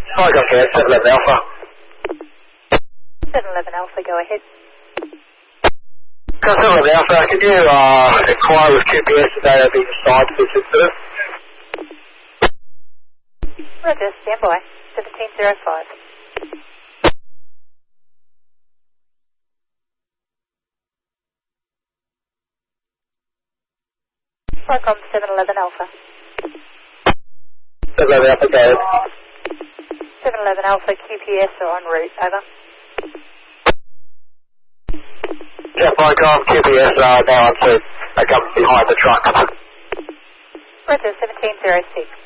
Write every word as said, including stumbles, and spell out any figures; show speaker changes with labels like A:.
A: I got here, seven eleven Alpha.
B: seven eleven Alpha, go ahead.
A: seven eleven Alpha, can you uh, inquire with Q P S today they're being assigned to this incident?
B: Roger, stand by. seventeen oh five. Welcome, seven eleven Alpha.
A: seven eleven Alpha, go ahead.
B: seven eleven Alpha, Q P S are en route, over.
A: Yeah, Vicom, Q P S, uh, now on to, I come behind the truck.
B: Roger, seventeen oh six.